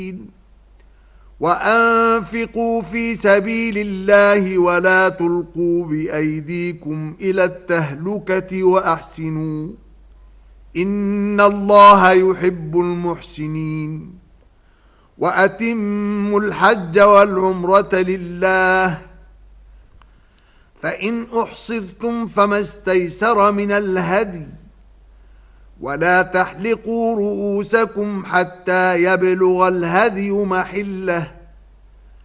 وأنفقوا في سبيل الله ولا تلقوا بأيديكم إلى التهلكة وأحسنوا إن الله يحب المحسنين وأتموا الحج والعمرة لله فإن أحصرتم فما استيسر من الهدي ولا تحلقوا رؤوسكم حتى يبلغ الهدي محله